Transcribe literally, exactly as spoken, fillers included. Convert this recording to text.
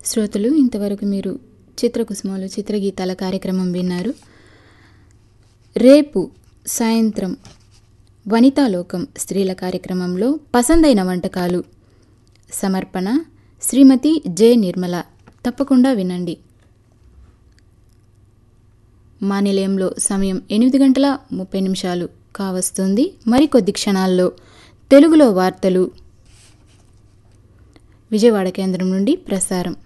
శ్రోతలు, ఇంతవరకు మీరు చిత్రకుసుమాలు చిత్రగీతాల కార్యక్రమం విన్నారు. రేపు సాయంత్రం వనితాలోకం స్త్రీల కార్యక్రమంలో పసందైన వంటకాలు సమర్పణ శ్రీమతి జె నిర్మల. తప్పకుండా వినండి. మా నిలయంలో సమయం ఎనిమిది గంటల ముప్పై నిమిషాలు కావస్తుంది. మరికొద్ది క్షణాల్లో తెలుగులో వార్తలు విజయవాడ కేంద్రం నుండి ప్రసారం.